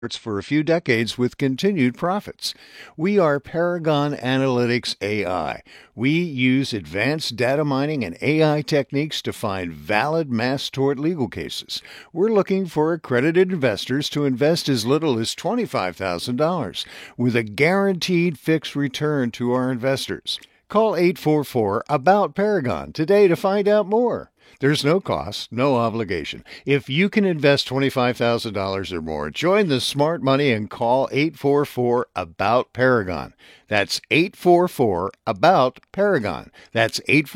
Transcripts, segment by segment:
for a few decades with continued profits. We are Paragon Analytics AI. We use advanced data mining and AI techniques to find valid mass tort legal cases. We're looking for accredited investors to invest as little as $25,000 with a guaranteed fixed return to our investors. Call 844-ABOUT-PARAGON today to find out more. There's no cost, no obligation. If you can invest $25,000 or more, join the smart money and call 844-ABOUT-PARAGON. That's 844-ABOUT-PARAGON. That's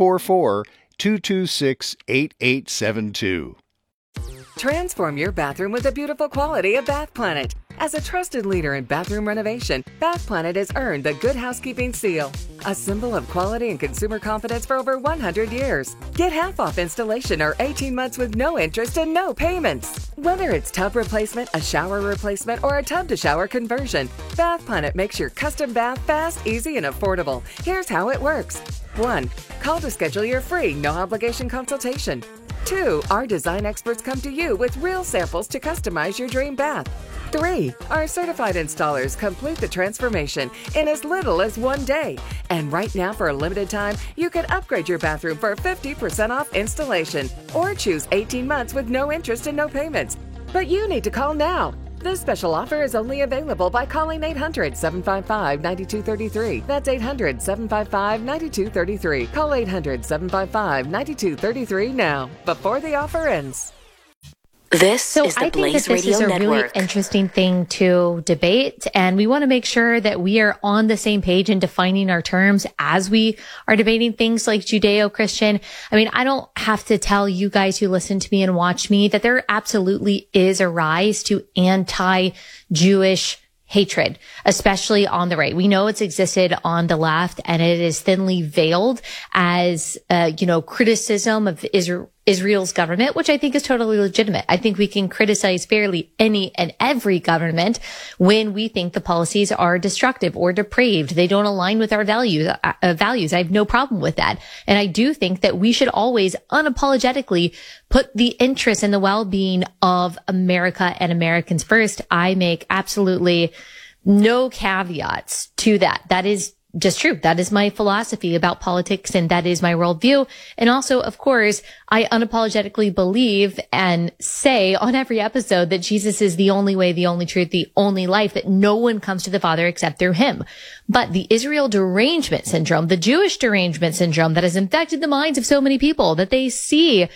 844-226-8872. Transform your bathroom with the beautiful quality of Bath Planet. As a trusted leader in bathroom renovation, Bath Planet has earned the Good Housekeeping seal, a symbol of quality and consumer confidence for over 100 years. Get half off installation or 18 months with no interest and no payments. Whether it's tub replacement, a shower replacement, or a tub-to-shower conversion, Bath Planet makes your custom bath fast, easy, and affordable. Here's how it works. 1. Call to schedule your free, no-obligation consultation. 2. Our design experts come to you with real samples to customize your dream bath. 3. Our certified installers complete the transformation in as little as 1 day. And right now, for a limited time, you can upgrade your bathroom for 50% off installation or choose 18 months with no interest and no payments. But you need to call now. This special offer is only available by calling 800-755-9233. That's 800-755-9233. Call 800-755-9233 now, before the offer ends. This is the Blaze Radio Network. I think that this is a really interesting thing to debate, and we want to make sure that we are on the same page in defining our terms as we are debating things like Judeo-Christian. I mean, I don't have to tell you guys who listen to me and watch me that there absolutely is a rise to anti-Jewish hatred, especially on the right. We know it's existed on the left, and it is thinly veiled as, criticism of Israel's government, which I think is totally legitimate. I think we can criticize fairly any and every government when we think the policies are destructive or depraved. They don't align with our values. I have no problem with that. And I do think that we should always unapologetically put the interests and the well-being of America and Americans first. I make absolutely no caveats to that. That is just true. That is my philosophy about politics, and that is my worldview. And also, of course, I unapologetically believe and say on every episode that Jesus is the only way, the only truth, the only life, that no one comes to the Father except through him. But the Israel derangement syndrome, the Jewish derangement syndrome that has infected the minds of so many people, that they see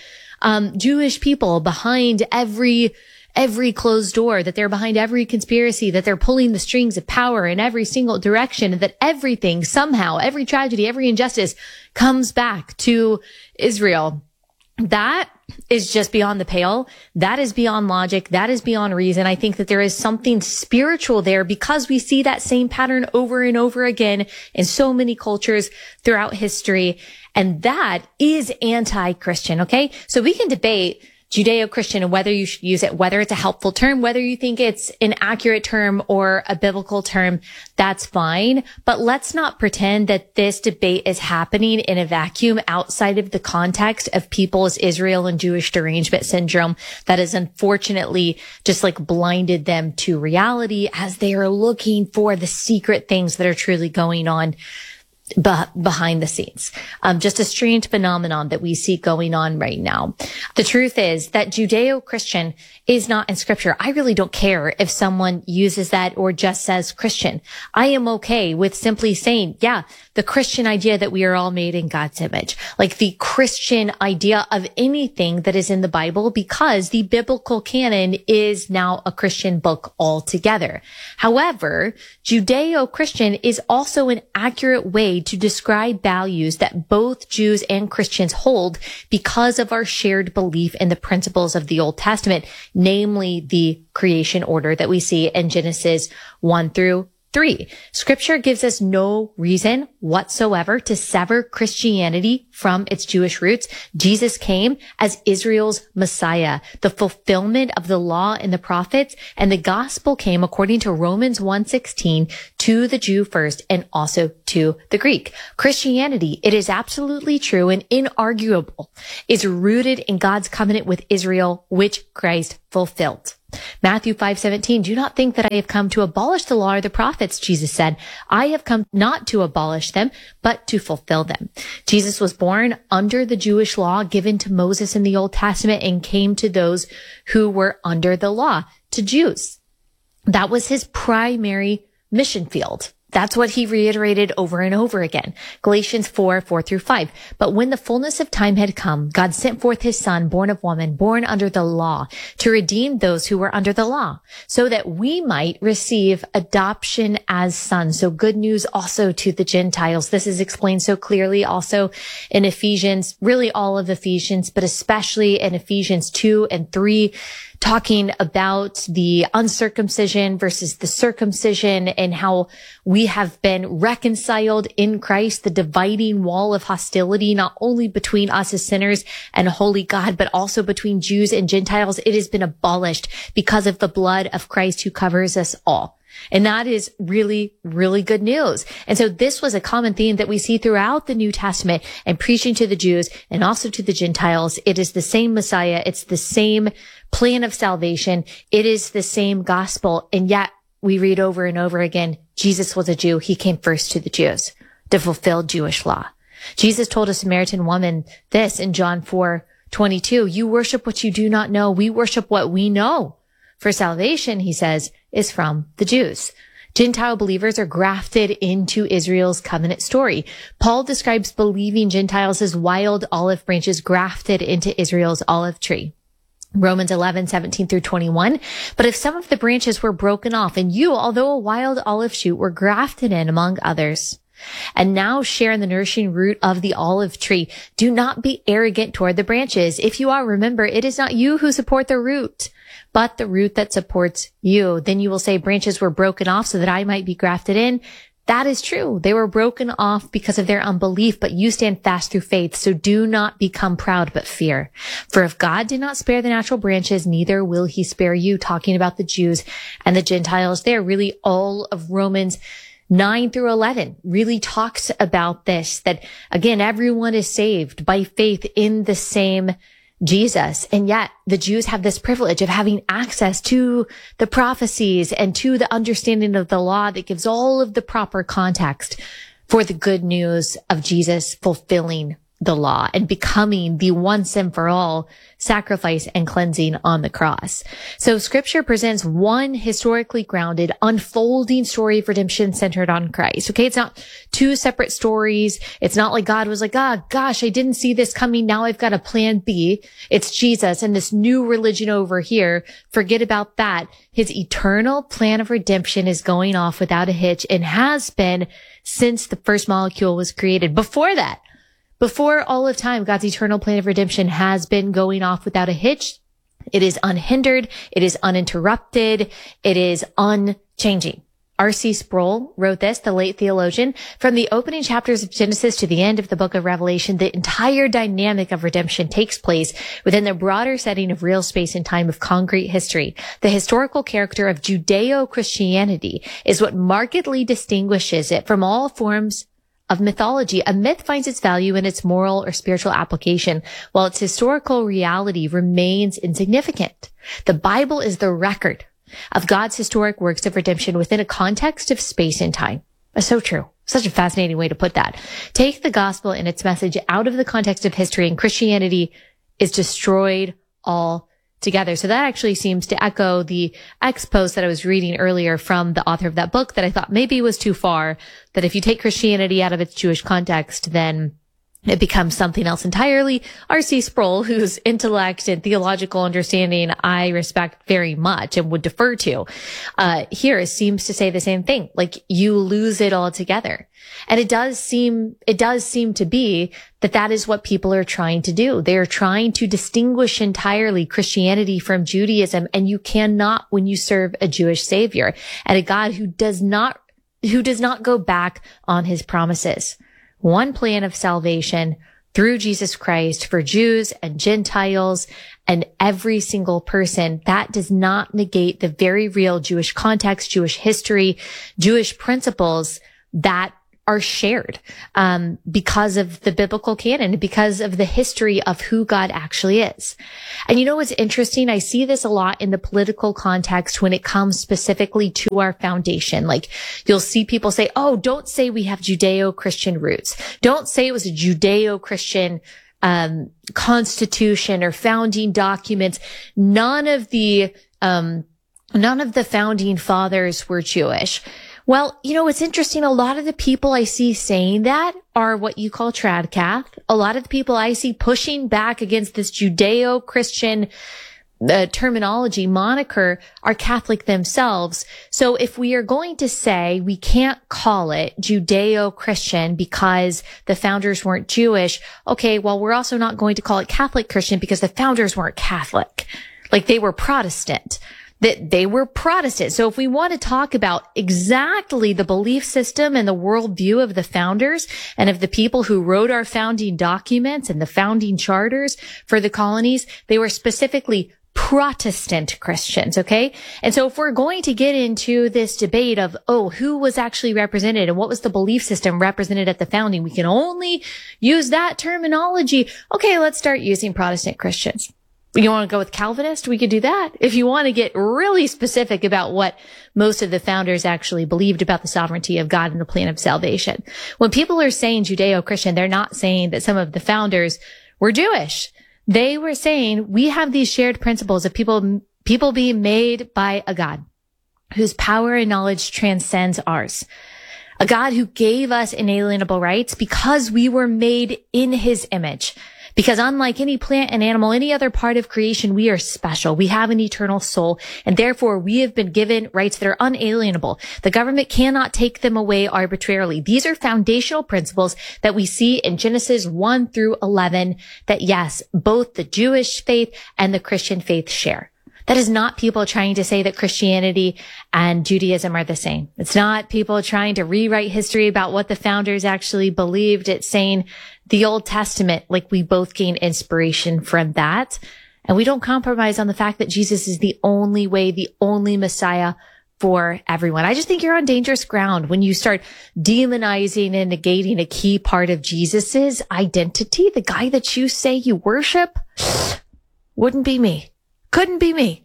Jewish people behind every closed door, that they're behind every conspiracy, that they're pulling the strings of power in every single direction, and that everything somehow, every tragedy, every injustice comes back to Israel. That is just beyond the pale. That is beyond logic. That is beyond reason. I think that there is something spiritual there because we see that same pattern over and over again in so many cultures throughout history. And that is anti-Christian. Okay. So we can debate Judeo-Christian and whether you should use it, whether it's a helpful term, whether you think it's an accurate term or a biblical term, that's fine. But let's not pretend that this debate is happening in a vacuum outside of the context of people's Israel and Jewish derangement syndrome that has unfortunately just blinded them to reality as they are looking for the secret things that are truly going on behind the scenes. Just a strange phenomenon that we see going on right now. The truth is that Judeo-Christian is not in scripture. I really don't care if someone uses that or just says Christian. I am okay with simply saying, yeah, the Christian idea that we are all made in God's image, like the Christian idea of anything that is in the Bible, because the biblical canon is now a Christian book altogether. However, Judeo-Christian is also an accurate way to describe values that both Jews and Christians hold because of our shared belief in the principles of the Old Testament, namely the creation order that we see in Genesis 1-3. Scripture gives us no reason whatsoever to sever Christianity from its Jewish roots. Jesus came as Israel's Messiah, the fulfillment of the law and the prophets, and the gospel came according to Romans 1:16 to the Jew first and also to the Greek. Christianity, it is absolutely true and inarguable, is rooted in God's covenant with Israel, which Christ fulfilled. Matthew 5:17, do not think that I have come to abolish the law or the prophets, Jesus said. I have come not to abolish them, but to fulfill them. Jesus was born under the Jewish law given to Moses in the Old Testament and came to those who were under the law, to Jews. That was his primary mission field. That's what he reiterated over and over again. Galatians 4:4-5. But when the fullness of time had come, God sent forth his son, born of woman, born under the law, to redeem those who were under the law, so that we might receive adoption as sons. So good news also to the Gentiles. This is explained so clearly also in Ephesians, really all of Ephesians, but especially in Ephesians 2 and 3. Talking about the uncircumcision versus the circumcision and how we have been reconciled in Christ, the dividing wall of hostility, not only between us as sinners and holy God, but also between Jews and Gentiles. It has been abolished because of the blood of Christ who covers us all. And that is really, really good news. And so this was a common theme that we see throughout the New Testament and preaching to the Jews and also to the Gentiles. It is the same Messiah. It's the same plan of salvation. It is the same gospel. And yet we read over and over again, Jesus was a Jew. He came first to the Jews to fulfill Jewish law. Jesus told a Samaritan woman this in John 4:22, you worship what you do not know. We worship what we know. For salvation, he says, is from the Jews. Gentile believers are grafted into Israel's covenant story. Paul describes believing Gentiles as wild olive branches grafted into Israel's olive tree. Romans 11:17-21. But if some of the branches were broken off, and you, although a wild olive shoot, were grafted in among others, and now share in the nourishing root of the olive tree, do not be arrogant toward the branches. If you are, remember, it is not you who support the root, but the root that supports you. Then you will say, branches were broken off so that I might be grafted in. That is true. They were broken off because of their unbelief, but you stand fast through faith. So do not become proud, but fear. For if God did not spare the natural branches, neither will he spare you. Talking about the Jews and the Gentiles there, really all of Romans 9-11 really talks about this, that again, everyone is saved by faith in the same Jesus. And yet the Jews have this privilege of having access to the prophecies and to the understanding of the law that gives all of the proper context for the good news of Jesus fulfilling the law and becoming the once and for all sacrifice and cleansing on the cross. So scripture presents one historically grounded, unfolding story of redemption centered on Christ. Okay. It's not two separate stories. It's not like God was like, gosh, I didn't see this coming. Now I've got a plan B. It's Jesus and this new religion over here. Forget about that. His eternal plan of redemption is going off without a hitch and has been since the first molecule was created. Before all of time, God's eternal plan of redemption has been going off without a hitch. It is unhindered. It is uninterrupted. It is unchanging. R.C. Sproul wrote this, the late theologian, from the opening chapters of Genesis to the end of the book of Revelation, the entire dynamic of redemption takes place within the broader setting of real space and time of concrete history. The historical character of Judeo-Christianity is what markedly distinguishes it from all forms of mythology. A myth finds its value in its moral or spiritual application, while its historical reality remains insignificant. The Bible is the record of God's historic works of redemption within a context of space and time. That's so true. Such a fascinating way to put that. Take the gospel and its message out of the context of history, and Christianity is destroyed altogether. So that actually seems to echo the post that I was reading earlier from the author of that book that I thought maybe was too far, that if you take Christianity out of its Jewish context, then it becomes something else entirely. R.C. Sproul, whose intellect and theological understanding I respect very much and would defer to, here seems to say the same thing. Like, you lose it altogether. And it does seem to be that is what people are trying to do. They are trying to distinguish entirely Christianity from Judaism. And you cannot when you serve a Jewish savior and a God who does not go back on his promises. One plan of salvation through Jesus Christ for Jews and Gentiles and every single person. That does not negate the very real Jewish context, Jewish history, Jewish principles that are shared because of the biblical canon, because of the history of who God actually is. And you know what's interesting? I see this a lot in the political context when it comes specifically to our foundation. Like you'll see people say, oh, don't say we have Judeo-Christian roots. Don't say it was a Judeo-Christian constitution or founding documents. None of the founding fathers were Jewish. Well, you know, it's interesting. A lot of the people I see saying that are what you call tradcath. A lot of the people I see pushing back against this Judeo-Christian terminology moniker are Catholic themselves. So if we are going to say we can't call it Judeo-Christian because the founders weren't Jewish, okay, well, we're also not going to call it Catholic Christian because the founders weren't Catholic. Like they were Protestant. That they were Protestant. So if we want to talk about exactly the belief system and the worldview of the founders and of the people who wrote our founding documents and the founding charters for the colonies, they were specifically Protestant Christians, okay? And so if we're going to get into this debate of, oh, who was actually represented and what was the belief system represented at the founding, we can only use that terminology. Okay, let's start using Protestant Christians. You want to go with Calvinist? We could do that. If you want to get really specific about what most of the founders actually believed about the sovereignty of God and the plan of salvation. When people are saying Judeo-Christian, they're not saying that some of the founders were Jewish. They were saying we have these shared principles of people being made by a God whose power and knowledge transcends ours. A God who gave us inalienable rights because we were made in his image. Because unlike any plant and animal, any other part of creation, we are special. We have an eternal soul, and therefore we have been given rights that are unalienable. The government cannot take them away arbitrarily. These are foundational principles that we see in Genesis 1 through 11 that, yes, both the Jewish faith and the Christian faith share. That is not people trying to say that Christianity and Judaism are the same. It's not people trying to rewrite history about what the founders actually believed. It's saying the Old Testament, like we both gain inspiration from that. And we don't compromise on the fact that Jesus is the only way, the only Messiah for everyone. I just think you're on dangerous ground when you start demonizing and negating a key part of Jesus's identity. The guy that you say you worship wouldn't be me. Couldn't be me.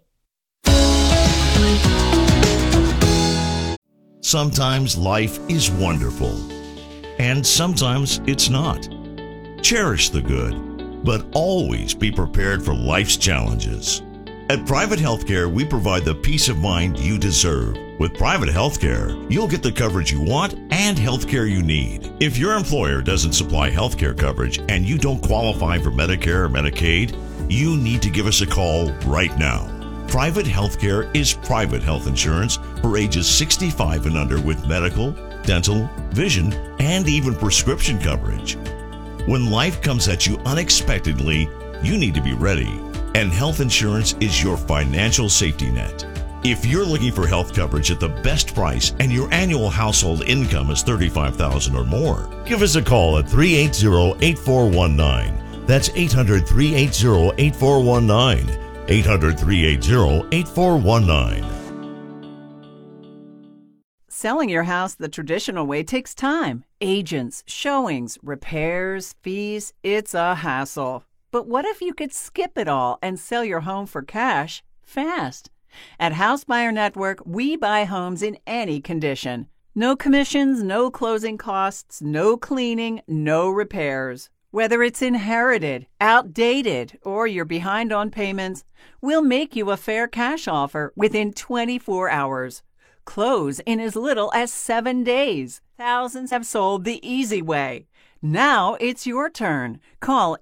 Sometimes life is wonderful, and sometimes it's not. Cherish the good, but always be prepared for life's challenges. At Private Healthcare, we provide the peace of mind you deserve. With Private Healthcare, you'll get the coverage you want and healthcare you need. If your employer doesn't supply healthcare coverage and you don't qualify for Medicare or Medicaid, you need to give us a call right now. Private Healthcare is private health insurance for ages 65 and under with medical, dental, vision, and even prescription coverage. When life comes at you unexpectedly, you need to be ready, and health insurance is your financial safety net. If you're looking for health coverage at the best price and your annual household income is $35,000 or more, give us a call at 380-8419. That's 800-380-8419. 800-380-8419. Selling your house the traditional way takes time. Agents, showings, repairs, fees. It's a hassle. But what if you could skip it all and sell your home for cash fast? At House Buyer Network, we buy homes in any condition. No commissions, no closing costs, no cleaning, no repairs. Whether it's inherited, outdated, or you're behind on payments, we'll make you a fair cash offer within 24 hours. Close in as little as 7 days. Thousands have sold the easy way. Now it's your turn. Call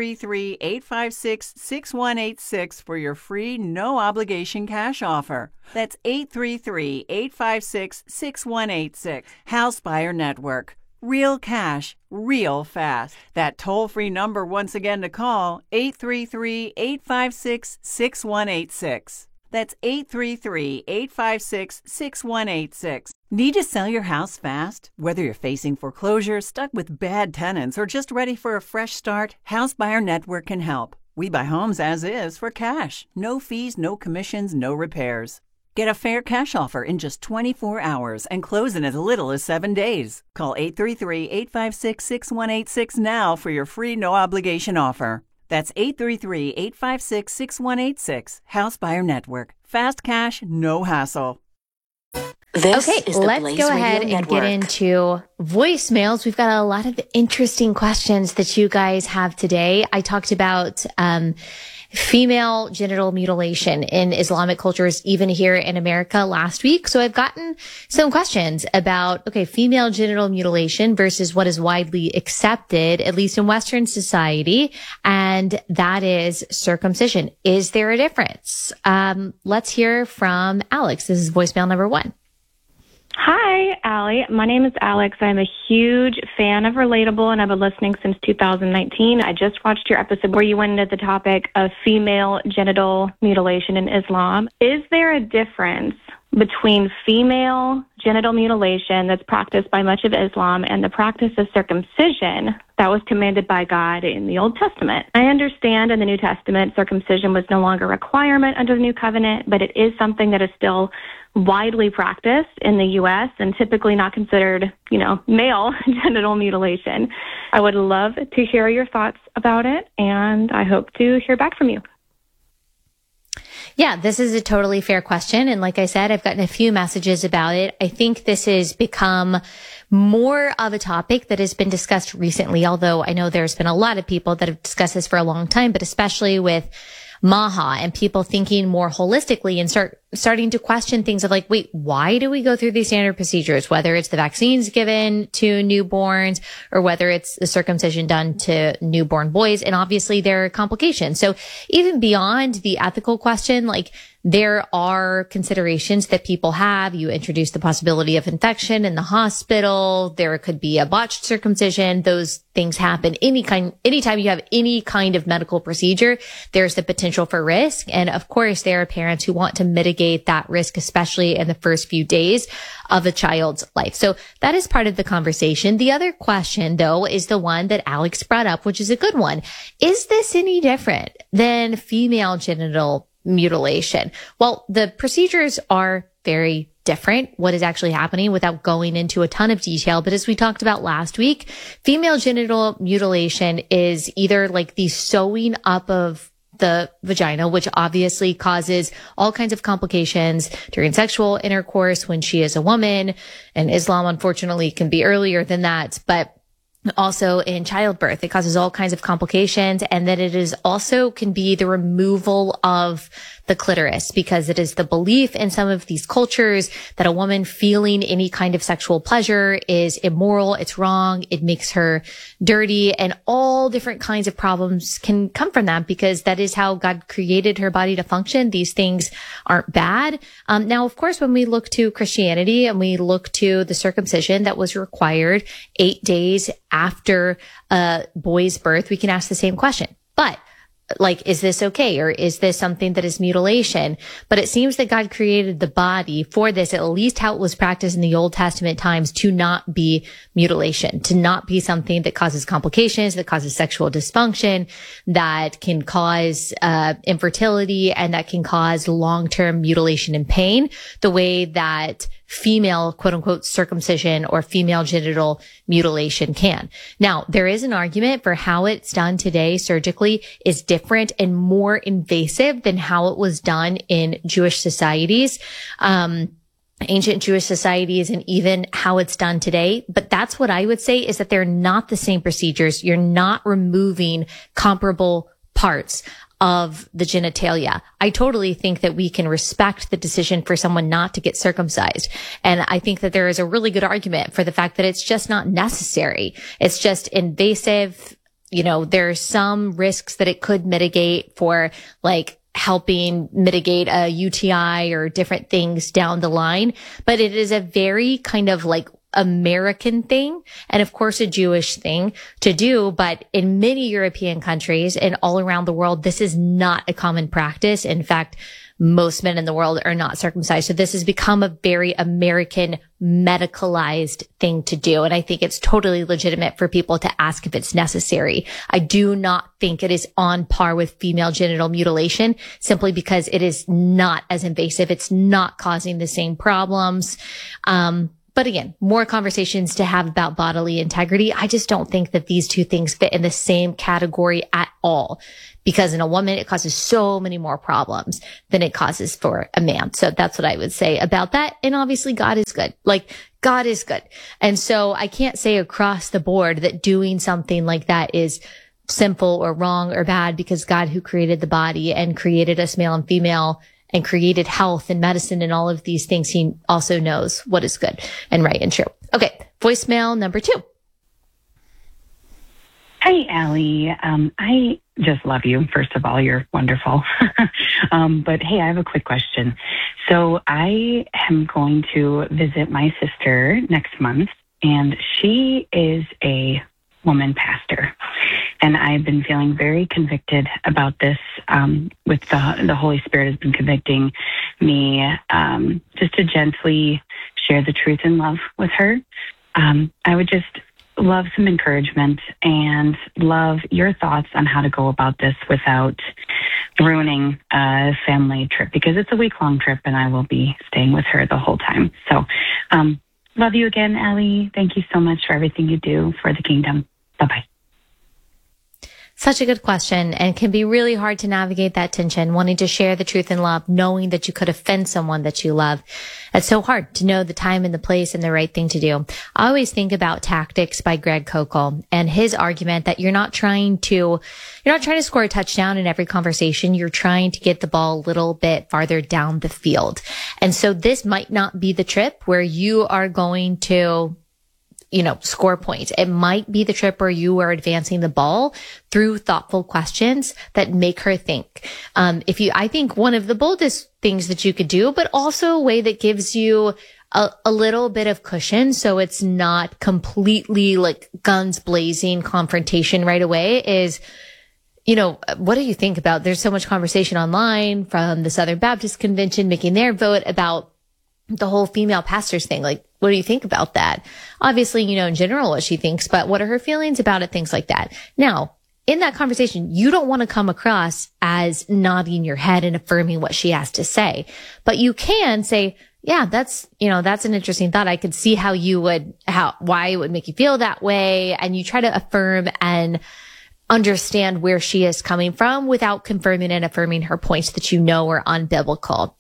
833-856-6186 for your free, no-obligation cash offer. That's 833-856-6186. House Buyer Network. Real cash, real fast. That toll-free number once again to call, 833-856-6186. That's 833-856-6186. Need to sell your house fast? Whether you're facing foreclosure, stuck with bad tenants, or just ready for a fresh start, House Buyer Network can help. We buy homes as is for cash. No fees, no commissions, no repairs. Get a fair cash offer in just 24 hours and close in as little as 7 days. Call 833-856-6186 now for your free no-obligation offer. That's 833-856-6186. House Buyer Network. Fast cash, no hassle. This Okay, is the let's Blaze go ahead Radio and get Network. into voicemails. We've got a lot of interesting questions that you guys have today. I talked about female genital mutilation in Islamic cultures, even here in America last week. So I've gotten some questions about, okay, female genital mutilation versus what is widely accepted, at least in Western society, and that is circumcision. Is there a difference? Let's hear from Alex. This is voicemail number 1. Hi, Allie. My name is Alex. I'm a huge fan of Relatable, and I've been listening since 2019. I just watched your episode where you went into the topic of female genital mutilation in Islam. Is there a difference between female genital mutilation that's practiced by much of Islam and the practice of circumcision that was commanded by God in the Old Testament? I understand in the New Testament circumcision was no longer a requirement under the New Covenant, but it is something that is still widely practiced in the U.S. and typically not considered, male genital mutilation. I would love to hear your thoughts about it, and I hope to hear back from you. Yeah, this is a totally fair question. And like I said, I've gotten a few messages about it. I think this has become more of a topic that has been discussed recently, although I know there's been a lot of people that have discussed this for a long time, but especially with MAHA and people thinking more holistically and starting to question things of like, wait, why do we go through these standard procedures? Whether it's the vaccines given to newborns or whether it's the circumcision done to newborn boys. And obviously there are complications. So even beyond the ethical question, like there are considerations that people have. You introduce the possibility of infection in the hospital. There could be a botched circumcision. Those things happen. Anytime you have any kind of medical procedure, there's the potential for risk. And of course, there are parents who want to mitigate that risk, especially in the first few days of a child's life. So that is part of the conversation. The other question, though, is the one that Alex brought up, which is a good one. Is this any different than female genital mutilation? Well, the procedures are very different, what is actually happening, without going into a ton of detail. But as we talked about last week, female genital mutilation is either like the sewing up of the vagina, which obviously causes all kinds of complications during sexual intercourse when she is a woman. And Islam, unfortunately, can be earlier than that. But also in childbirth, it causes all kinds of complications. And then it is also can be the removal of the clitoris, because it is the belief in some of these cultures that a woman feeling any kind of sexual pleasure is immoral, it's wrong, it makes her dirty, and all different kinds of problems can come from that because that is how God created her body to function. These things aren't bad. Now, of course, when we look to Christianity and we look to the circumcision that was required 8 days after a boy's birth, we can ask the same question. But like, is this okay? Or is this something that is mutilation? But it seems that God created the body for this, at least how it was practiced in the Old Testament times, to not be mutilation, to not be something that causes complications, that causes sexual dysfunction, that can cause infertility, and that can cause long-term mutilation and pain, the way that female quote unquote circumcision or female genital mutilation can. Now, there is an argument for how it's done today surgically is different and more invasive than how it was done in Jewish societies. Ancient Jewish societies, and even how it's done today. But that's what I would say is that they're not the same procedures. You're not removing comparable parts of the genitalia. I totally think that we can respect the decision for someone not to get circumcised. And I think that there is a really good argument for the fact that it's just not necessary. It's just invasive. You know, there's some risks that it could mitigate for, like, helping mitigate a UTI or different things down the line. But it is a very kind of like American thing, and of course a Jewish thing to do. But in many European countries and all around the world, this is not a common practice. In fact, most men in the world are not circumcised. So this has become a very American medicalized thing to do. And I think it's totally legitimate for people to ask if it's necessary. I do not think it is on par with female genital mutilation simply because it is not as invasive. It's not causing the same problems. But again, more conversations to have about bodily integrity. I just don't think that these two things fit in the same category at all, because in a woman, it causes so many more problems than it causes for a man. So that's what I would say about that. And obviously God is good. Like, God is good. And so I can't say across the board that doing something like that is sinful or wrong or bad, because God, who created the body and created us male and female and created health and medicine and all of these things, he also knows what is good and right and true. Okay. Voicemail number 2. Hi, Allie. I just love you. First of all, you're wonderful. But hey, I have a quick question. So I am going to visit my sister next month, and she is a woman pastor. And I've been feeling very convicted about this, with the Holy Spirit has been convicting me, just to gently share the truth in love with her. I would just love some encouragement and love your thoughts on how to go about this without ruining a family trip, because it's a week-long trip and I will be staying with her the whole time. So, love you again, Allie. Thank you so much for everything you do for the kingdom. Bye-bye. Such a good question, and can be really hard to navigate that tension, wanting to share the truth in love, knowing that you could offend someone that you love. It's so hard to know the time and the place and the right thing to do. I always think about Tactics by Greg Koukl and his argument that you're not trying to score a touchdown in every conversation. You're trying to get the ball a little bit farther down the field. And so this might not be the trip where you are going to score points. It might be the trip where you are advancing the ball through thoughtful questions that make her think. I think one of the boldest things that you could do, but also a way that gives you a little bit of cushion, so it's not completely like guns blazing confrontation right away, is, what do you think about, there's so much conversation online from the Southern Baptist Convention making their vote about the whole female pastors thing. Like, what do you think about that? Obviously, in general what she thinks, but what are her feelings about it? Things like that. Now, in that conversation, you don't want to come across as nodding your head and affirming what she has to say, but you can say, yeah, that's an interesting thought. I could see why it would make you feel that way. And you try to affirm and understand where she is coming from without confirming and affirming her points that are unbiblical.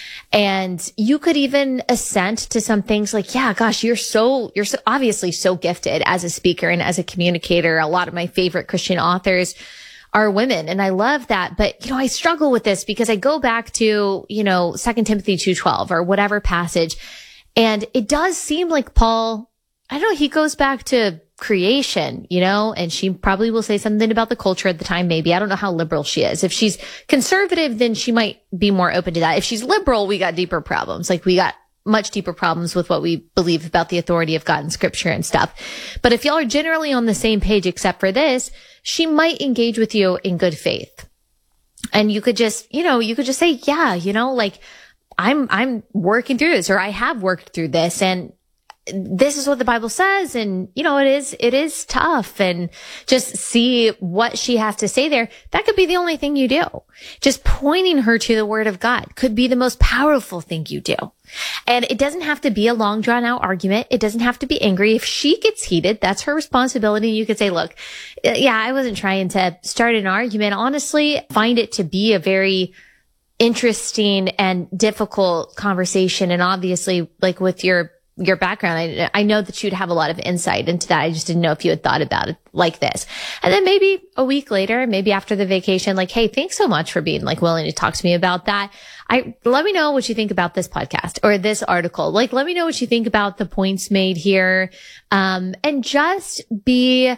And you could even assent to some things like, yeah, gosh, you're so obviously so gifted as a speaker and as a communicator. A lot of my favorite Christian authors are women, and I love that. But, I struggle with this because I go back to, 2 Timothy 2:12 or whatever passage. And it does seem like Paul, I don't know, he goes back to creation, and she probably will say something about the culture at the time. Maybe, I don't know how liberal she is. If she's conservative, then she might be more open to that. If she's liberal, we got deeper problems. Like, we got much deeper problems with what we believe about the authority of God and scripture and stuff. But if y'all are generally on the same page, except for this, she might engage with you in good faith. And you could just, say, yeah, like, I'm working through this, or I have worked through this, and this is what the Bible says. And, it is tough, and just see what she has to say there. That could be the only thing you do. Just pointing her to the word of God could be the most powerful thing you do. And it doesn't have to be a long drawn out argument. It doesn't have to be angry. If she gets heated, that's her responsibility. You could say, look, yeah, I wasn't trying to start an argument. Honestly, I find it to be a very interesting and difficult conversation. And obviously, like, with your background, I know that you'd have a lot of insight into that. I just didn't know if you had thought about it like this. And then maybe a week later, maybe after the vacation, like, hey, thanks so much for being willing to talk to me about that. Let me know what you think about this podcast or this article. Let me know what you think about the points made here. And just be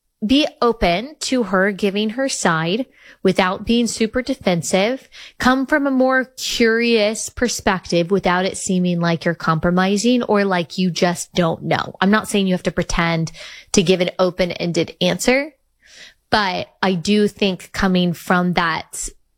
open to her giving her side without being super defensive. Come from a more curious perspective without it seeming like you're compromising or like you just don't know. I'm not saying you have to pretend to give an open-ended answer, but I do think coming from that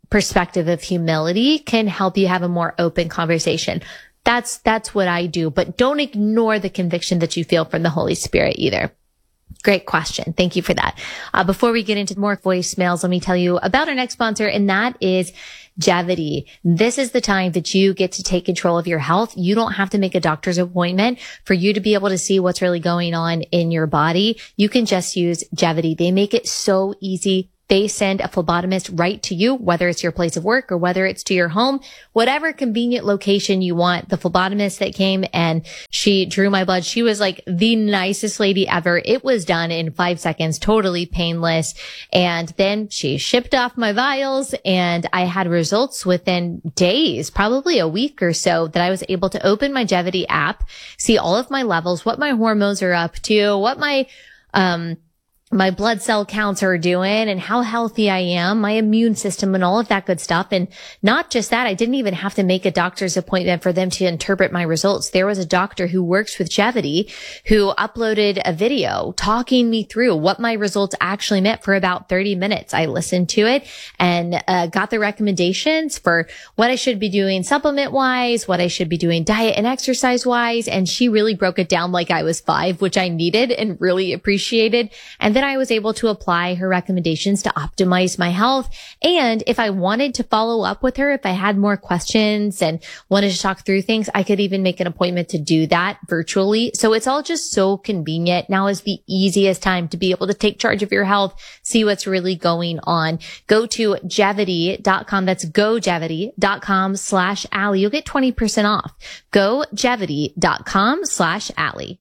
perspective of humility can help you have a more open conversation. That's what I do, but don't ignore the conviction that you feel from the Holy Spirit either. Great question. Thank you for that. Before we get into more voicemails, let me tell you about our next sponsor, and that is Gevity. This is the time that you get to take control of your health. You don't have to make a doctor's appointment for you to be able to see what's really going on in your body. You can just use Gevity. They make it so easy. They send a phlebotomist right to you, whether it's your place of work or whether it's to your home, whatever convenient location you want. The phlebotomist that came and she drew my blood, she was like the nicest lady ever. It was done in 5 seconds, totally painless. And then she shipped off my vials and I had results within days, probably a week or so, that I was able to open my Gevity app, see all of my levels, what my hormones are up to, what my blood cell counts are doing and how healthy I am, my immune system and all of that good stuff. And not just that, I didn't even have to make a doctor's appointment for them to interpret my results. There was a doctor who works with Gevity who uploaded a video talking me through what my results actually meant for about 30 minutes. I listened to it and got the recommendations for what I should be doing supplement wise, what I should be doing diet and exercise wise. And she really broke it down like I was 5, which I needed and really appreciated. And then I was able to apply her recommendations to optimize my health. And if I wanted to follow up with her, if I had more questions and wanted to talk through things, I could even make an appointment to do that virtually. So it's all just so convenient. Now is the easiest time to be able to take charge of your health, see what's really going on. Go to Gevity.com. That's gogevity.com/Allie. You'll get 20% off. Go Gevity.com/Allie.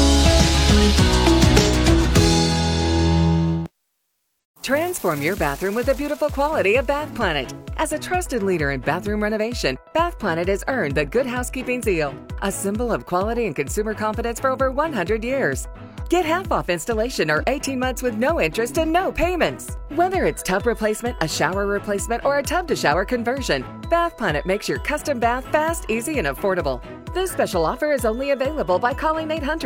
Transform your bathroom with the beautiful quality of Bath Planet. As a trusted leader in bathroom renovation, Bath Planet has earned the Good Housekeeping seal, a symbol of quality and consumer confidence for over 100 years. Get half off installation or 18 months with no interest and no payments. Whether it's tub replacement, a shower replacement, or a tub-to-shower conversion, Bath Planet makes your custom bath fast, easy, and affordable. This special offer is only available by calling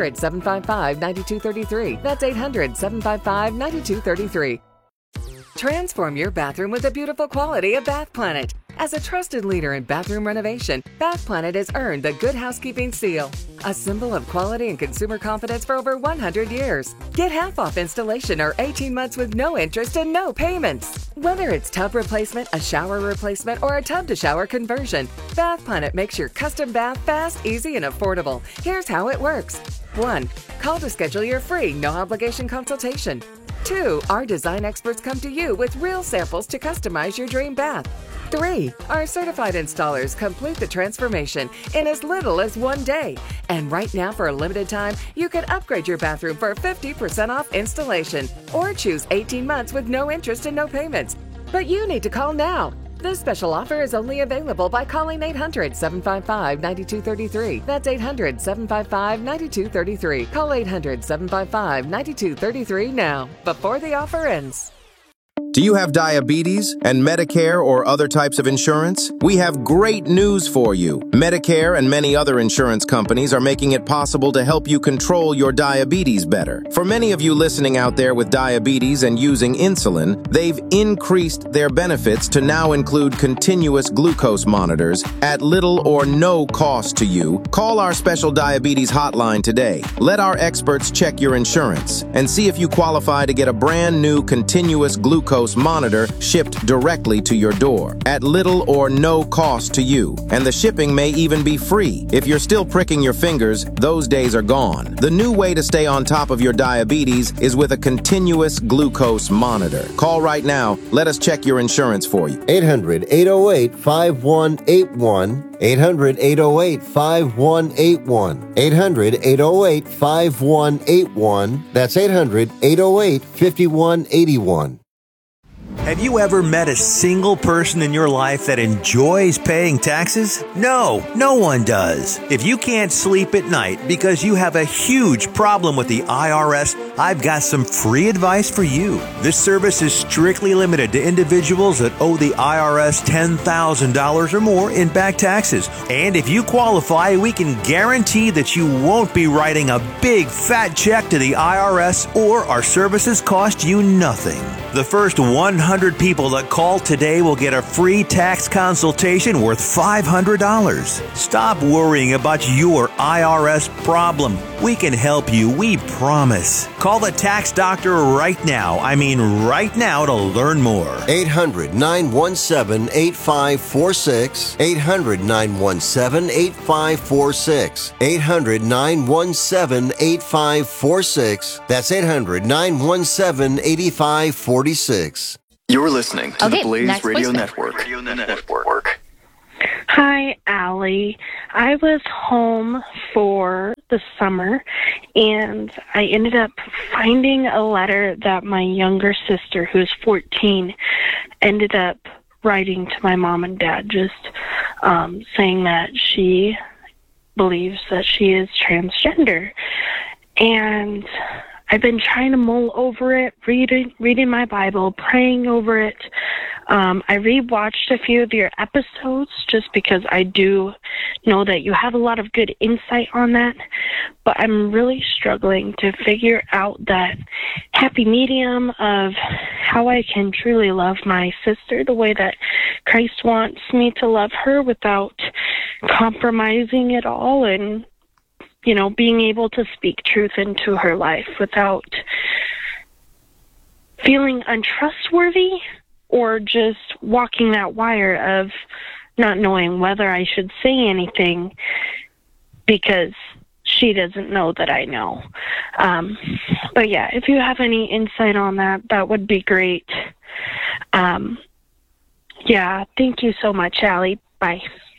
800-755-9233. That's 800-755-9233. Transform your bathroom with the beautiful quality of Bath Planet. As a trusted leader in bathroom renovation, Bath Planet has earned the Good Housekeeping seal, a symbol of quality and consumer confidence for over 100 years. Get half off installation or 18 months with no interest and no payments. Whether it's tub replacement, a shower replacement, or a tub-to-shower conversion, Bath Planet makes your custom bath fast, easy, and affordable. Here's how it works. 1. Call to schedule your free, no-obligation consultation. 2. Our design experts come to you with real samples to customize your dream bath. 3. Our certified installers complete the transformation in as little as 1 day. And right now, for a limited time, you can upgrade your bathroom for 50% off installation or choose 18 months with no interest and no payments. But you need to call now. This special offer is only available by calling 800-755-9233. That's 800-755-9233. Call 800-755-9233 now, before the offer ends. Do you have diabetes and Medicare or other types of insurance? We have great news for you. Medicare and many other insurance companies are making it possible to help you control your diabetes better. For many of you listening out there with diabetes and using insulin, they've increased their benefits to now include continuous glucose monitors at little or no cost to you. Call our special diabetes hotline today. Let our experts check your insurance and see if you qualify to get a brand new continuous glucose monitor shipped directly to your door at little or no cost to you. And the shipping may even be free. If you're still pricking your fingers, those days are gone. The new way to stay on top of your diabetes is with a continuous glucose monitor. Call right now. Let us check your insurance for you. 800-808-5181. 800-808-5181. 800-808-5181. That's 800-808-5181. Have you ever met a single person in your life that enjoys paying taxes? No, no one does. If you can't sleep at night because you have a huge problem with the IRS, I've got some free advice for you. This service is strictly limited to individuals that owe the IRS $10,000 or more in back taxes. And if you qualify, we can guarantee that you won't be writing a big fat check to the IRS, or our services cost you nothing. The first 100 100 people that call today will get a free tax consultation worth $500. Stop worrying about your IRS problem. We can help you, we promise. Call the tax doctor right now. I mean right now to learn more. 800-917-8546. 800-917-8546. 800-917-8546. That's 800-917-8546. You're listening to the Blaze next Radio voicemail. Network. Hi, Allie. I was home for the summer, and I ended up finding a letter that my younger sister, who's 14, ended up writing to my mom and dad, just saying that she believes that she is transgender. And I've been trying to mull over it, reading my Bible, praying over it. I rewatched a few of your episodes just because I do know that you have a lot of good insight on that, but I'm really struggling to figure out that happy medium of how I can truly love my sister the way that Christ wants me to love her without compromising at all, and being able to speak truth into her life without feeling untrustworthy or just walking that wire of not knowing whether I should say anything because she doesn't know that I know. But yeah, if you have any insight on that, that would be great. Yeah, thank you so much, Allie. Bye.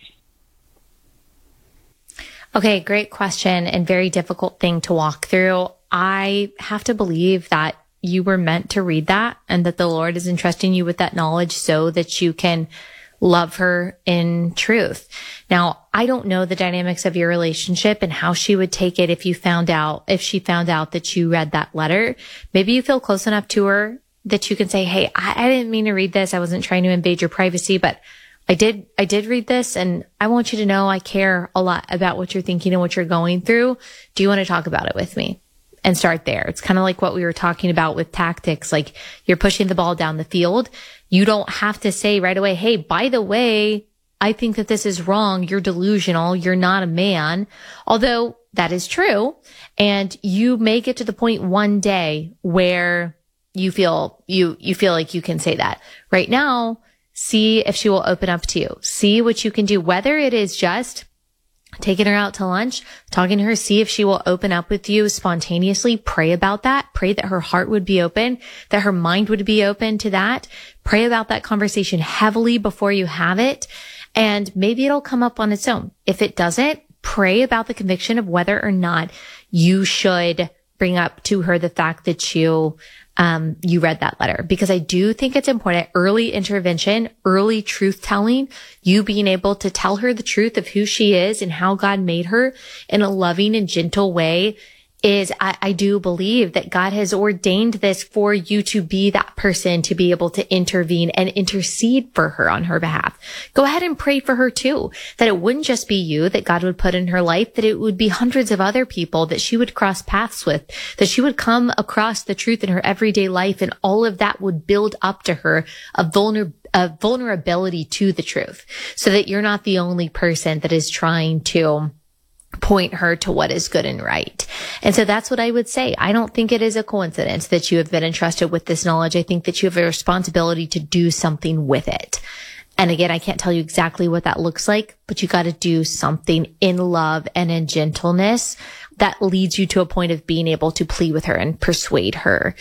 Okay, great question and very difficult thing to walk through. I have to believe that you were meant to read that and that the Lord is entrusting you with that knowledge so that you can love her in truth. Now, I don't know the dynamics of your relationship and how she would take it if she found out that you read that letter. Maybe you feel close enough to her that you can say, hey, I didn't mean to read this. I wasn't trying to invade your privacy, but I did read this, and I want you to know I care a lot about what you're thinking and what you're going through. Do you want to talk about it with me? And start there. It's kind of like what we were talking about with tactics. Like you're pushing the ball down the field. You don't have to say right away, hey, by the way, I think that this is wrong. You're delusional. You're not a man. Although that is true. And you may get to the point one day where you feel like you can say that. Right now, see if she will open up to you. See what you can do, whether it is just taking her out to lunch, talking to her, see if she will open up with you spontaneously. Pray about that. Pray that her heart would be open, that her mind would be open to that. Pray about that conversation heavily before you have it. And maybe it'll come up on its own. If it doesn't, pray about the conviction of whether or not you should bring up to her the fact that you read that letter, because I do think it's important. Early intervention, early truth telling, you being able to tell her the truth of who she is and how God made her in a loving and gentle way is, I do believe that God has ordained this for you to be that person to be able to intervene and intercede for her on her behalf. Go ahead and pray for her too, that it wouldn't just be you that God would put in her life, that it would be hundreds of other people that she would cross paths with, that she would come across the truth in her everyday life, and all of that would build up to her a vulnerability to the truth, so that you're not the only person that is trying to point her to what is good and right. And so that's what I would say. I don't think it is a coincidence that you have been entrusted with this knowledge. I think that you have a responsibility to do something with it. And again, I can't tell you exactly what that looks like, but you got to do something in love and in gentleness that leads you to a point of being able to plead with her and persuade her.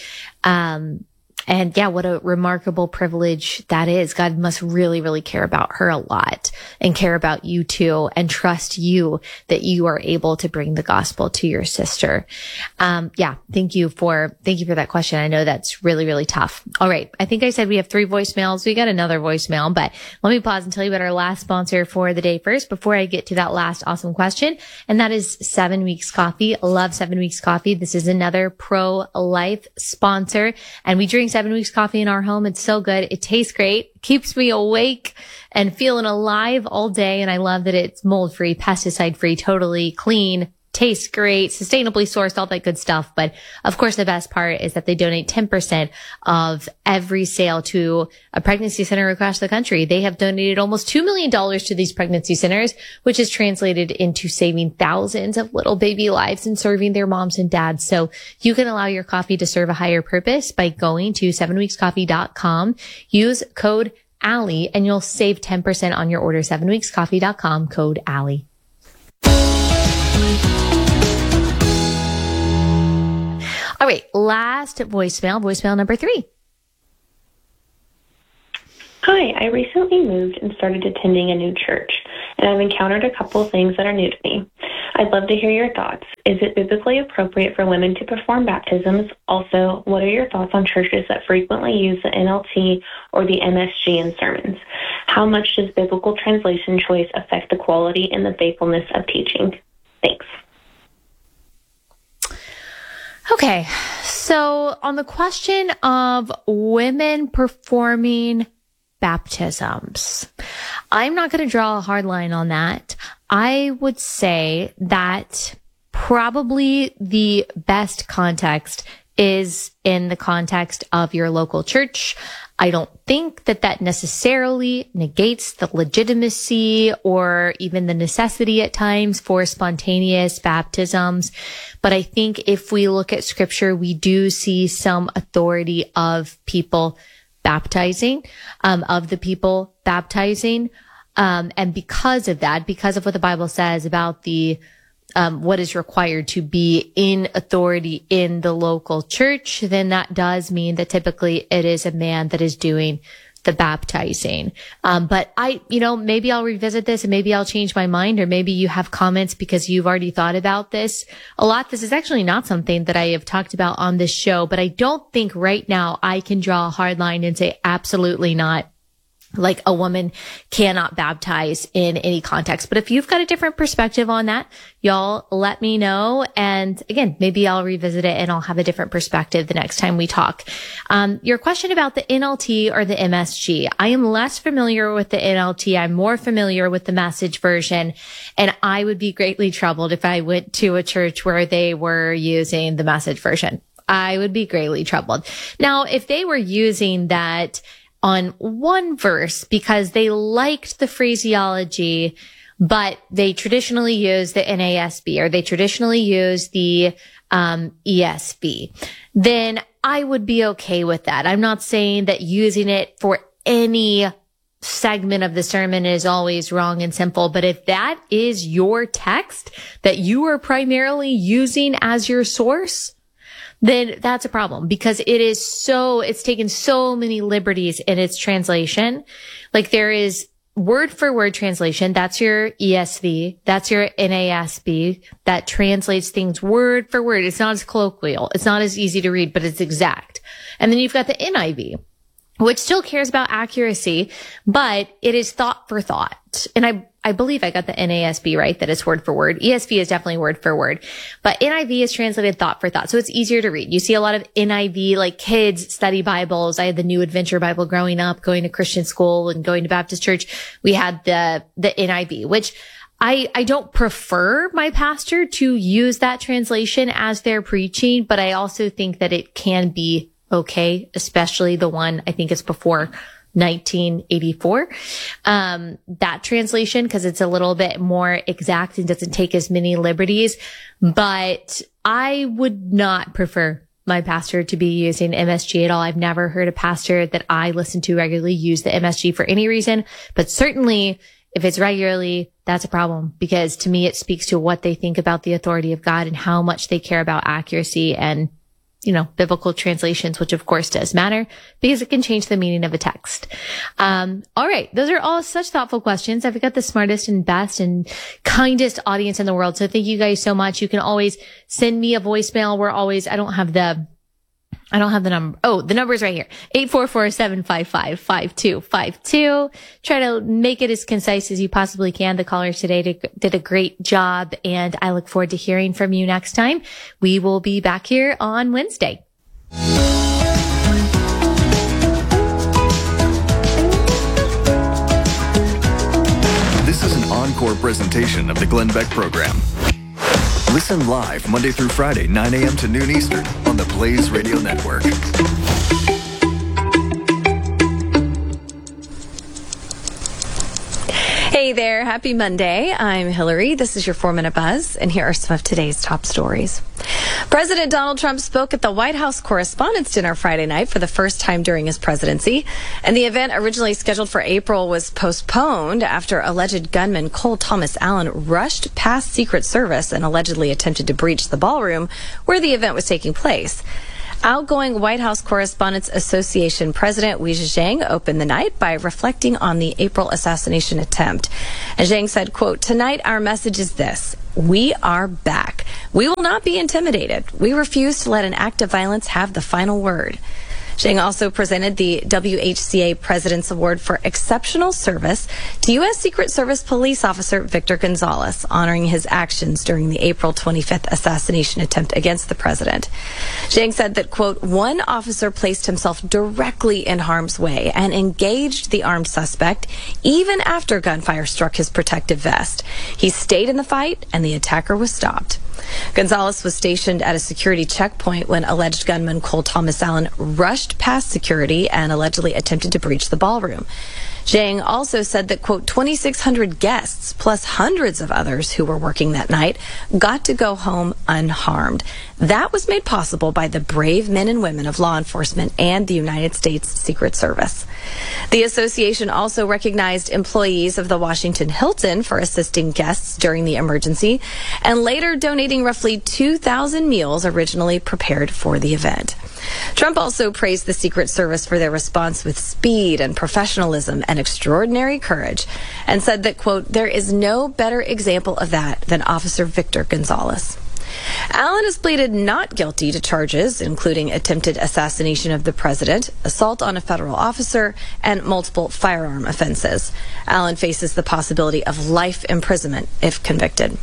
And yeah, what a remarkable privilege that is. God must really, really care about her a lot and care about you too, and trust you that you are able to bring the gospel to your sister. Yeah, thank you for that question. I know that's really, really tough. All right. I think I said we have 3 voicemails. We got another voicemail, but let me pause and tell you about our last sponsor for the day first before I get to that last awesome question. And that is 7 Weeks Coffee. I love 7 Weeks Coffee. This is another pro-life sponsor, and we drink 7 Weeks Coffee in our home. It's so good. It tastes great. Keeps me awake and feeling alive all day. And I love that it's mold free, pesticide free, totally clean, tastes great, sustainably sourced, all that good stuff. But of course, the best part is that they donate 10% of every sale to a pregnancy center across the country. They have donated almost $2 million to these pregnancy centers, which is translated into saving thousands of little baby lives and serving their moms and dads. So you can allow your coffee to serve a higher purpose by going to 7weekscoffee.com. Use code Allie and you'll save 10% on your order. 7weekscoffee.com, code Allie. All right, last voicemail number 3. Hi, I recently moved and started attending a new church, and I've encountered a couple of things that are new to me. I'd love to hear your thoughts. Is it biblically appropriate for women to perform baptisms? Also, what are your thoughts on churches that frequently use the NLT or the MSG in sermons? How much does biblical translation choice affect the quality and the faithfulness of teaching? Thanks. Okay, so on the question of women performing baptisms, I'm not going to draw a hard line on that. I would say that probably the best context is in the context of your local church. I don't think that that necessarily negates the legitimacy or even the necessity at times for spontaneous baptisms. But I think if we look at scripture, we do see some authority of people baptizing, of the people baptizing. And because of that, because of what the Bible says about the what is required to be in authority in the local church, then that does mean that typically it is a man that is doing the baptizing. But maybe I'll revisit this and maybe I'll change my mind, or maybe you have comments because you've already thought about this a lot. This is actually not something that I have talked about on this show, but I don't think right now I can draw a hard line and say absolutely not. Like a woman cannot baptize in any context. But if you've got a different perspective on that, y'all let me know. And again, maybe I'll revisit it and I'll have a different perspective the next time we talk. Your question about the NLT or the MSG. I am less familiar with the NLT. I'm more familiar with the Message version. And I would be greatly troubled if I went to a church where they were using the Message version. I would be greatly troubled. Now, if they were using that on one verse because they liked the phraseology, but they traditionally use the NASB or they traditionally use the ESV, then I would be okay with that. I'm not saying that using it for any segment of the sermon is always wrong and sinful, but if that is your text that you are primarily using as your source, then that's a problem because it's taken so many liberties in its translation. Like there is word for word translation. That's your ESV. That's your NASB that translates things word for word. It's not as colloquial. It's not as easy to read, but it's exact. And then you've got the NIV, which still cares about accuracy, but it is thought for thought. And I believe I got the NASB right, that it's word for word. ESV is definitely word for word, but NIV is translated thought for thought. So it's easier to read. You see a lot of NIV, like kids study Bibles. I had the New Adventure Bible growing up, going to Christian school and going to Baptist church. We had the NIV, which I don't prefer my pastor to use that translation as they're preaching, but I also think that it can be okay, especially the one I think is before 1984. That translation, because it's a little bit more exact and doesn't take as many liberties. But I would not prefer my pastor to be using MSG at all. I've never heard a pastor that I listen to regularly use the MSG for any reason, but certainly if it's regularly, that's a problem because to me, it speaks to what they think about the authority of God and how much they care about accuracy and biblical translations, which of course does matter because it can change the meaning of a text. All right. Those are all such thoughtful questions. I've got the smartest and best and kindest audience in the world. So thank you guys so much. You can always send me a voicemail. I don't have the number. Oh, the number's right here. 844-755-5252. Try to make it as concise as you possibly can. The caller today did a great job, and I look forward to hearing from you next time. We will be back here on Wednesday. This is an encore presentation of the Glenn Beck Program. Listen live Monday through Friday, 9 a.m. to noon Eastern on the Blaze Radio Network. Hey there, happy Monday. I'm Hillary. This is your 4-Minute Buzz, and here are some of today's top stories. President Donald Trump spoke at the White House Correspondents' Dinner Friday night for the first time during his presidency, and the event originally scheduled for April was postponed after alleged gunman Cole Thomas Allen rushed past Secret Service and allegedly attempted to breach the ballroom where the event was taking place. Outgoing White House Correspondents Association President Weijia Jiang opened the night by reflecting on the April assassination attempt. And Jiang said, quote, "Tonight our message is this. We are back. We will not be intimidated. We refuse to let an act of violence have the final word." Jiang also presented the WHCA President's Award for Exceptional Service to U.S. Secret Service police officer Victor Gonzalez, honoring his actions during the April 25th assassination attempt against the president. Jiang said that, quote, "One officer placed himself directly in harm's way and engaged the armed suspect even after gunfire struck his protective vest. He stayed in the fight and the attacker was stopped." Gonzalez was stationed at a security checkpoint when alleged gunman Cole Thomas Allen rushed past security and allegedly attempted to breach the ballroom. Jiang also said that, quote, 2,600 guests plus hundreds of others who were working that night got to go home unharmed. That was made possible by the brave men and women of law enforcement and the United States Secret Service. The association also recognized employees of the Washington Hilton for assisting guests during the emergency and later donating roughly 2,000 meals originally prepared for the event. Trump also praised the Secret Service for their response with speed and professionalism and extraordinary courage and said that, quote, "There is no better example of that than Officer Victor Gonzalez." Allen has pleaded not guilty to charges, including attempted assassination of the president, assault on a federal officer, and multiple firearm offenses. Allen faces the possibility of life imprisonment if convicted.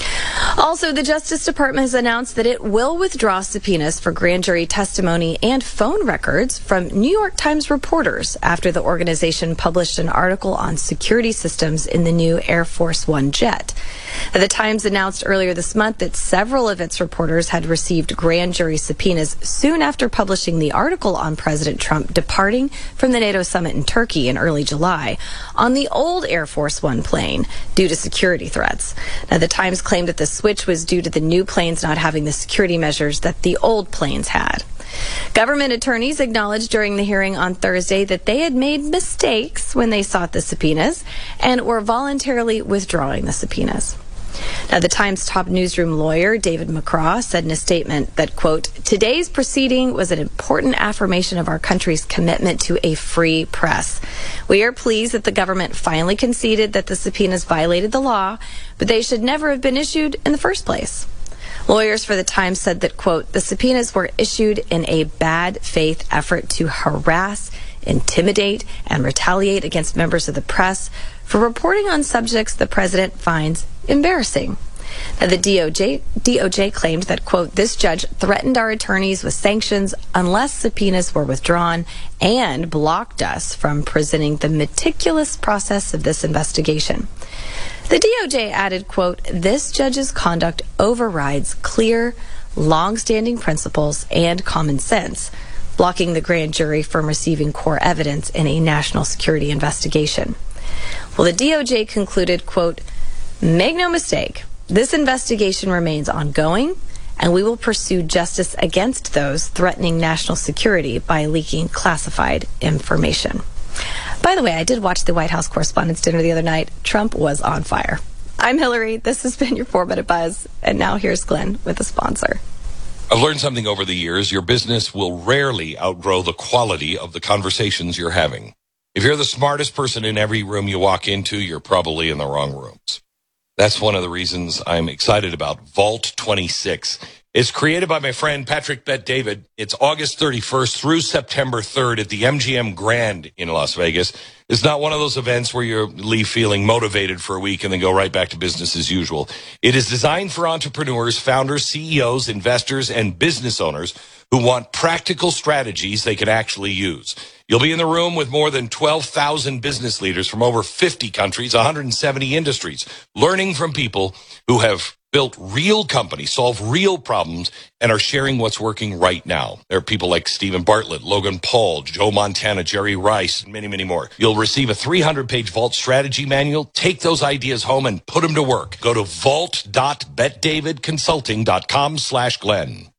Also, the Justice Department has announced that it will withdraw subpoenas for grand jury testimony and phone records from New York Times reporters after the organization published an article on security systems in the new Air Force One jet. The Times announced earlier this month that several of its reporters had received grand jury subpoenas soon after publishing the article on President Trump departing from the NATO summit in Turkey in early July on the old Air Force One plane due to security threats. Now, the Times claimed that the switch was due to the new planes not having the security measures that the old planes had. Government attorneys acknowledged during the hearing on Thursday that they had made mistakes when they sought the subpoenas and were voluntarily withdrawing the subpoenas. Now, the Times top newsroom lawyer, David McCraw, said in a statement that, quote, "Today's proceeding was an important affirmation of our country's commitment to a free press. We are pleased that the government finally conceded that the subpoenas violated the law, but they should never have been issued in the first place." Lawyers for the Times said that, quote, "The subpoenas were issued in a bad faith effort to harass, intimidate, and retaliate against members of the press for reporting on subjects the president finds embarrassing." Now, the DOJ claimed that, quote, "This judge threatened our attorneys with sanctions unless subpoenas were withdrawn and blocked us from presenting the meticulous process of this investigation." The DOJ added, quote, "This judge's conduct overrides clear, long-standing principles and common sense, blocking the grand jury from receiving core evidence in a national security investigation." Well, the DOJ concluded, quote, "Make no mistake, this investigation remains ongoing, and we will pursue justice against those threatening national security by leaking classified information." By the way, I did watch the White House Correspondents' Dinner the other night. Trump was on fire. I'm Hillary. This has been your 4-Minute Buzz. And now here's Glenn with a sponsor. I've learned something over the years. Your business will rarely outgrow the quality of the conversations you're having. If you're the smartest person in every room you walk into, you're probably in the wrong rooms. That's one of the reasons I'm excited about Vault 26. It's created by my friend Patrick Bet-David. It's August 31st through September 3rd at the MGM Grand in Las Vegas. It's not one of those events where you leave feeling motivated for a week and then go right back to business as usual. It is designed for entrepreneurs, founders, CEOs, investors, and business owners who want practical strategies they can actually use. You'll be in the room with more than 12,000 business leaders from over 50 countries, 170 industries, learning from people who have built real companies, solve real problems, and are sharing what's working right now. There are people like Stephen Bartlett, Logan Paul, Joe Montana, Jerry Rice, and many, many more. You'll receive a 300-page Vault strategy manual. Take those ideas home and put them to work. Go to vault.betdavidconsulting.com/Glenn.